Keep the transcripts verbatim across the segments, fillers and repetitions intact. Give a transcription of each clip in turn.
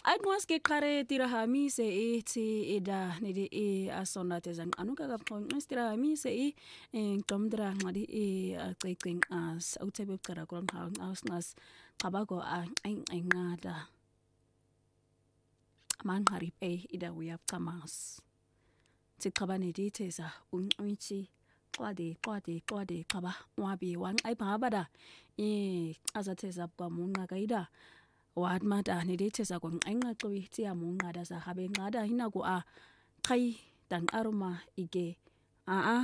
Agwas ke qare tirahami se e ti ida ni di e asona tezan anuka ka pon tirahami se e ntomdra ngadi e qeqing as utebe qara kon ha as nas qabago a ngada man harip e ida wiap kamas ti qabane di teza unchi kwade kwade kwade qaba wabi wan ai bada e azateza kwa munga kaida wat mata ni di teza kon ainga qwi ti amunga da sa habe ngada hina ko a kai dan aroma ige a a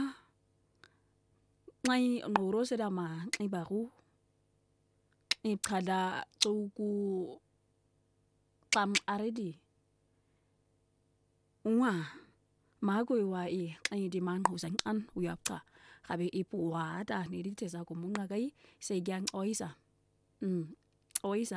ngai ngoro seda ma ngai baru e qada tsuku pam already wa mago wa e ai di man ho sang an uyapka habe ipu wa da ni di teza ko munga kai se gyang oisa mm oisa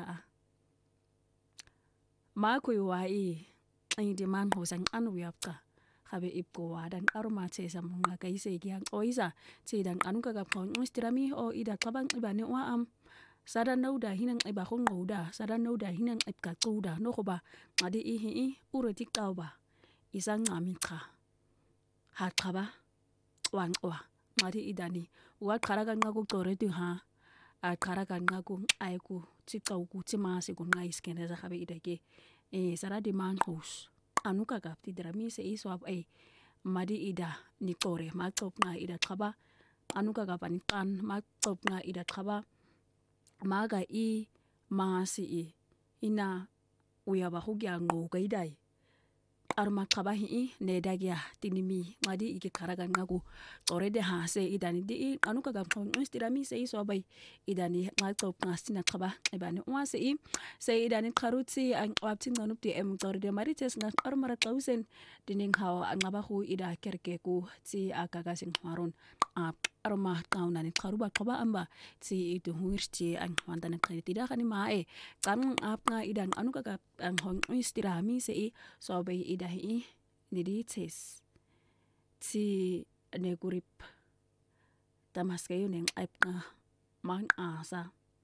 mago wa e ai di man ho sang an uyapka habe ipu wa dan aroma teza munga kai se gyang oisa ti dan anuka ka kon istirami o ida qabang ibane wa am sada nauda hinang iba khong ngauda sada nauda hinang ipka quda no khoba ngadi i hi uro tikauba isang amikha ha qaba wan wa ngadi idani wa qaraga ngaku tore tu ha a qaraga ngaku aiku tikauku timase ko ngai skene za habe idake e sada di mankhus anuka ka tidrami se iswab e madi ida ni tore ma top nga ida qaba anuka ka panikan ma top nga ida qaba maga i masi i ina uya ba hugya ngo gaidai arma qaba hi ne dagya tinimi ngadi ike kharaga ngaku tore de ha se idani di anuka ga kon istirami se so bai idani nga top ngasina qaba ibani wa se i se idani kharuti an wapti nganu ti em tore de marites nga armara tausen dining hawa ngaba hu ida kerke ku ti akaga sing haron a arma tauna ni kharuba qaba amba ti itu huirti an wandana qiti da khani ma e kam ap nga idan anuka ga an hon istirami se i so bai ida hi nidites ti ne gurip tamaskayo neng aip nga man asa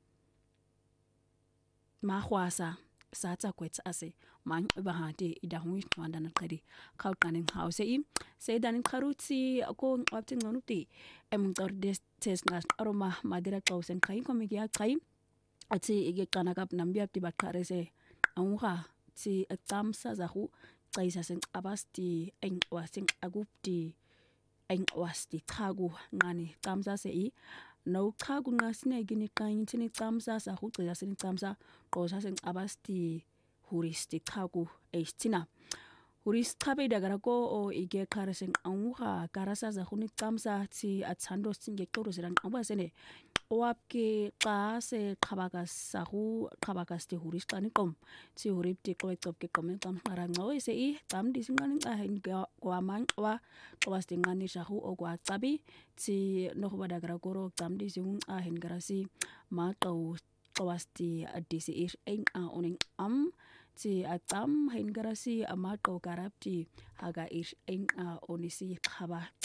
ma khwasa sa tsa kwet ase man ba ha de ida hu wanda na kadi khaut kanin house i se dan kharuti ko wapti ngonu ti em tor des tes na aroma madira klausen kai ko mi ya kai ati ige kana kap nambia ti bakare se anwa ti exam sa za hu kaisa sen abasti en wasing agupti en wasti thagu ngani kamsa se i no khagu ngasine gini kain tini kamsa sa hu kaisa sen kamsa qosa sen abasti huristi thagu estina huris thabe dagara ko o ige kharesen anwa karasa za huni kamsa ti atsando singe toro serang abasene wapke qase khabaga sahu khabaga sti huris tani kom ti hurip ti ko top ke komen tam ngarang no se i tam disingani ahen kwa man wa was tingani sahu o kwa tabi ti no bada gara goro tam dising ahen garasi ma to wasti adisi ir en a oning am ti atam hen garasi ama to karapti haga ir en a onisi khaba